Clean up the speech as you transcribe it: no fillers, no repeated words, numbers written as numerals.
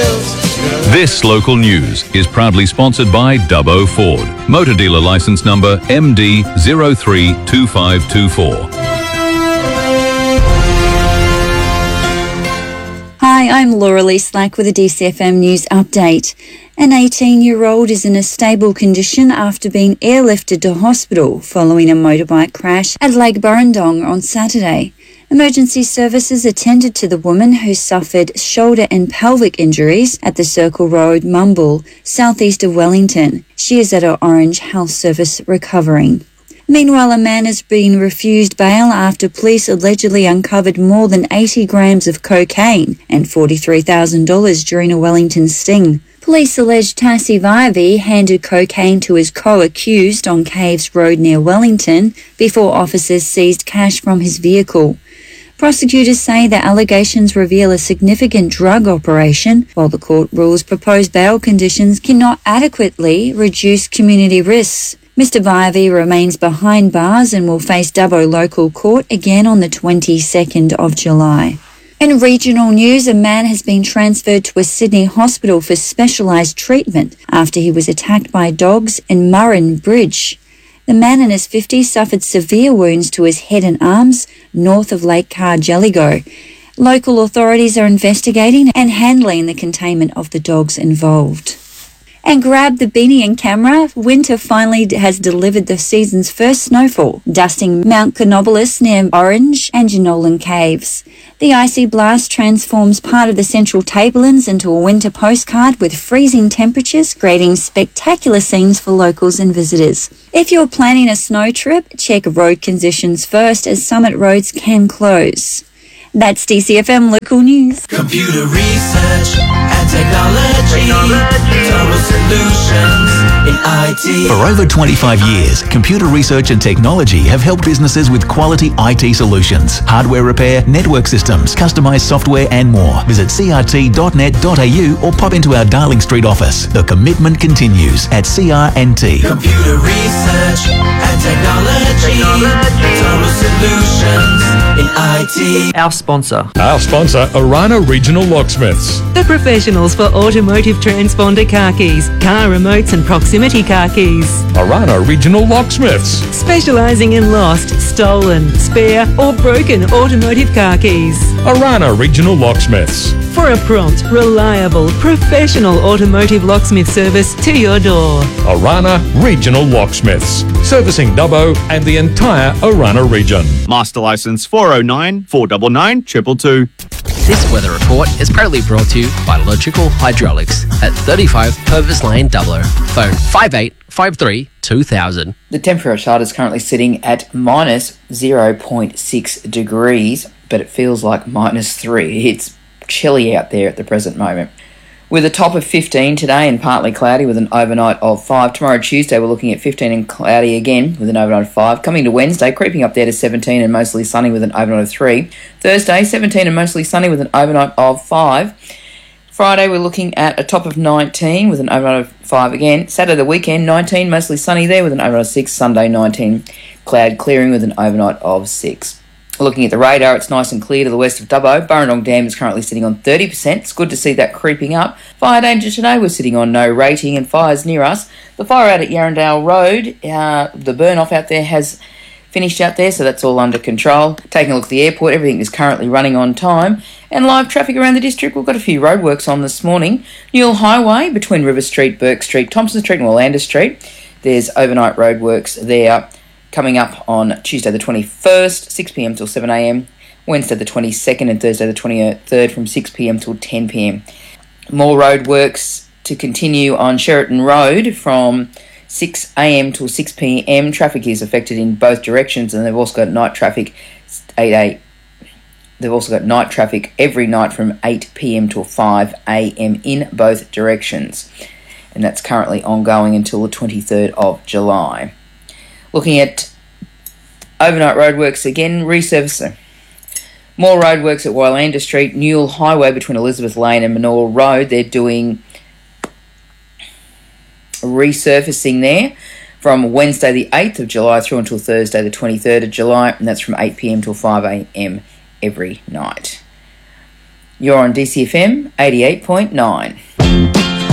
This local news is proudly sponsored by Dubbo Ford. Motor dealer license number MD032524. Hi, I'm Laura Lee Slack with a DCFM News update. An 18-year-old is in a stable condition after being airlifted to hospital following a motorbike crash at Lake Burrendong on Saturday. Emergency services attended to the woman who suffered shoulder and pelvic injuries at the Circle Road, Mumble, southeast of Wellington. She is at an Orange Health Service recovering. Meanwhile, a man has been refused bail after police allegedly uncovered more than 80 grams of cocaine and $43,000 during a Wellington sting. Police allege Tassie Viavy handed cocaine to his co-accused on Caves Road near Wellington before officers seized cash from his vehicle. Prosecutors say the allegations reveal a significant drug operation, while the court rules proposed bail conditions cannot adequately reduce community risks. Mr. Viavy remains behind bars and will face Dubbo Local Court again on the 22nd of July. In regional news, a man has been transferred to a Sydney hospital for specialised treatment after he was attacked by dogs in Murrin Bridge. The man in his 50s suffered severe wounds to his head and arms north of Lake Cargelligo. Local authorities are investigating and handling the containment of the dogs involved. And grab the beanie and camera. Winter finally has delivered the season's first snowfall, dusting Mount Canobolas near Orange and Jenolan Caves. The icy blast transforms part of the Central Tablelands into a winter postcard with freezing temperatures, creating spectacular scenes for locals and visitors. If you're planning a snow trip, check road conditions first, as summit roads can close. That's DCFM Local News. Computer research and technology. Total solutions in IT. For over 25 years, computer research and technology have helped businesses with quality IT solutions, hardware repair, network systems, customized software and more. Visit crt.net.au or pop into our Darling Street office. The commitment continues at CR&T. Computer research and technology. Total solutions in IT. Our sponsor, Orana Regional Locksmiths. the professionals for automotive transponder car keys, car remotes and proximity car keys. Orana Regional Locksmiths. Specialising in lost, stolen, spare or broken automotive car keys. Orana Regional Locksmiths. For a prompt, reliable, professional automotive locksmith service to your door. Orana Regional Locksmiths. Servicing Dubbo and the entire Orana region. Master License 409 499 222. This weather report is proudly brought to you by Logical Hydraulics at 35 Purvis Lane, Dubbo. Phone 5853 2000. The temperature outside is currently sitting at minus 0.6 degrees, but it feels like minus 3. It's chilly out there at the present moment. With a top of 15 today and partly cloudy with an overnight of 5. Tomorrow, Tuesday, we're looking at 15 and cloudy again with an overnight of 5. Coming to Wednesday, creeping up there to 17 and mostly sunny with an overnight of 3. Thursday, 17 and mostly sunny with an overnight of 5. Friday, we're looking at a top of 19 with an overnight of 5 again. Saturday, the weekend, 19, mostly sunny there with an overnight of 6. Sunday, 19, cloud clearing with an overnight of 6. Looking at the radar, it's nice and clear to the west of Dubbo. Burrendong Dam is currently sitting on 30%. It's good to see that creeping up. Fire danger today, we're sitting on no rating, and fires near us. The fire out at Yarrandale Road, the burn-off out there has finished out there, so that's all under control. Taking a look at the airport, everything is currently running on time. And live traffic around the district, we've got a few roadworks on this morning. Newell Highway between River Street, Burke Street, Thompson Street and Willander Street. There's overnight roadworks there. Coming up on Tuesday the 21st, 6pm till 7am, Wednesday the 22nd and Thursday the 23rd from 6pm till 10pm. More roadworks to continue on Sheraton Road from 6am till 6pm. Traffic is affected in both directions, and they've also got night traffic They've also got night traffic every night from 8pm till 5am in both directions. And that's currently ongoing until the 23rd of July. Looking at overnight roadworks again, resurfacing. More roadworks at Willander Street, Newell Highway between Elizabeth Lane and Manor Road. They're doing resurfacing there from Wednesday the 8th of July through until Thursday the 23rd of July, and that's from 8pm till 5am every night. You're on DCFM 88.9.